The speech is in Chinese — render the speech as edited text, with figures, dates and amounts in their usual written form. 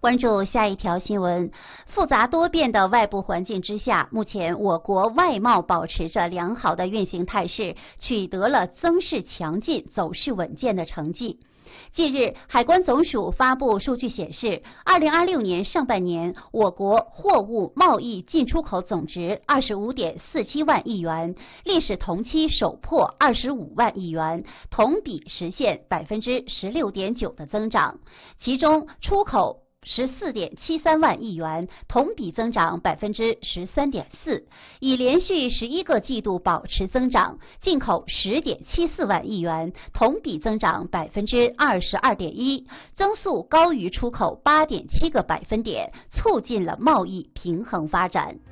关注下一条新闻，复杂多变的外部环境之下，目前我国外贸保持着良好的运行态势，取得了增势强劲、走势稳健的成绩。近日，海关总署发布数据显示，2026年上半年，我国货物贸易进出口总值25.47万亿元，历史同期首破25万亿元，同比实现16.9%的增长。其中，出口14.73万亿元，同比增长13.4%，已连续11个季度保持增长；进口10.74万亿元，同比增长22.1%，增速高于出口8.7个百分点，促进了贸易平衡发展。